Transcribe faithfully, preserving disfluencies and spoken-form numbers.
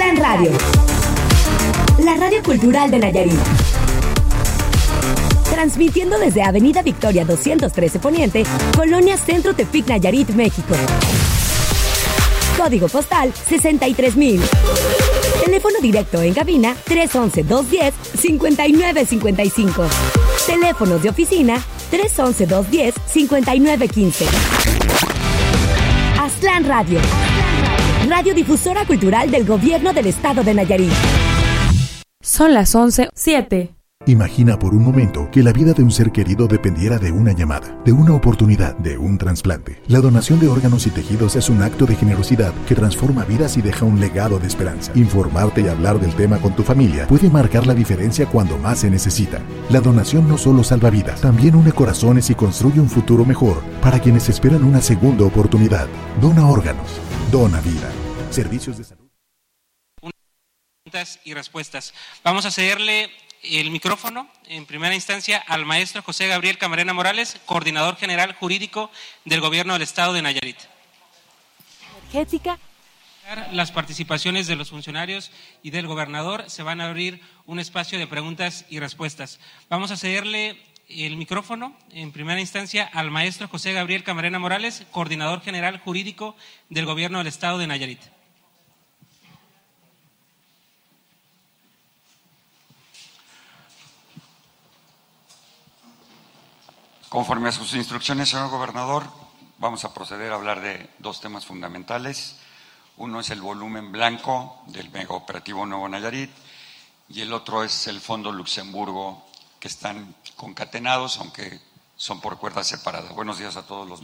Aztlán Radio, la radio cultural de Nayarit. Transmitiendo desde Avenida Victoria doscientos trece Poniente, Colonia Centro Tepic, Nayarit, México. Código postal sesenta y tres mil. Teléfono directo en cabina tres once, dos diez, cincuenta y nueve cincuenta y cinco. Teléfonos de oficina tres once, dos diez, cincuenta y nueve quince. Aztlán Radio, radiodifusora cultural del Gobierno del Estado de Nayarit. Son las once, siete. Imagina por un momento que la vida de un ser querido dependiera de una llamada, de una oportunidad, de un trasplante. La donación de órganos y tejidos es un acto de generosidad que transforma vidas y deja un legado de esperanza. Informarte y hablar del tema con tu familia puede marcar la diferencia cuando más se necesita. La donación no solo salva vidas, también une corazones y construye un futuro mejor para quienes esperan una segunda oportunidad. Dona órganos, dona vida. Servicios de salud. Preguntas y respuestas. Vamos a cederle el micrófono en primera instancia al maestro José Gabriel Camarena Morales, coordinador general jurídico del Gobierno del Estado de Nayarit. Energética. Las participaciones de los funcionarios y del gobernador, se van a abrir un espacio de preguntas y respuestas. Vamos a cederle el micrófono en primera instancia al maestro José Gabriel Camarena Morales, coordinador general jurídico del Gobierno del Estado de Nayarit. Conforme a sus instrucciones, señor gobernador, vamos a proceder a hablar de dos temas fundamentales. Uno es el volumen blanco del megaoperativo Nuevo Nayarit y el otro es el Fondo Luxemburgo, que están concatenados, aunque son por cuerdas separadas. Buenos días a todos los